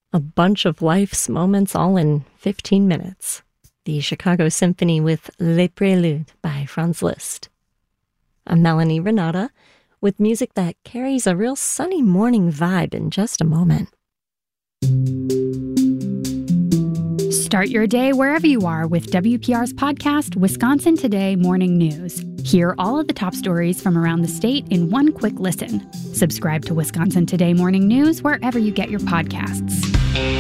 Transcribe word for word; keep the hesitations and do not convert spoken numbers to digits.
A bunch of life's moments all in fifteen minutes. The Chicago Symphony with Les Préludes by Franz Liszt. I'm Melanie Renata with music that carries a real sunny morning vibe in just a moment. Start your day wherever you are with W P R's podcast, Wisconsin Today Morning News. Hear all of the top stories from around the state in one quick listen. Subscribe to Wisconsin Today Morning News wherever you get your podcasts.